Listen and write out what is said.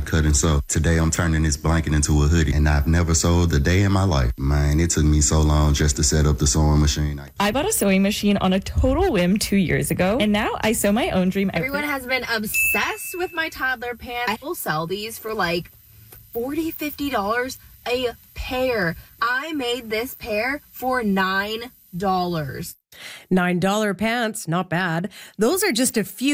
to cut and sew. Today I'm turning this blanket into a hoodie, and I've never sewed a day in my life. Man, it took me so long just to set up the sewing machine. I bought a sewing machine on a total whim 2 years ago, and now I sew my own dream. Everyone has been obsessed with my toddler pants. I will sell these for like $40, $50 a pair. I made this pair for $9. $9 pants, not bad. Those are just a few